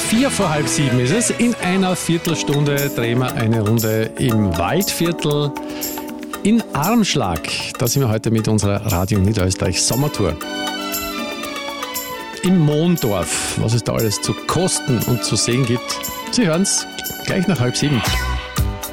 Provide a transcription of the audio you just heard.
6:04 ist es. In einer Viertelstunde drehen wir eine Runde im Waldviertel in Armschlag. Da sind wir heute mit unserer Radio Niederösterreich Sommertour. Im Mondorf, was es da alles zu kosten und zu sehen gibt. Sie hören es gleich nach 6:30.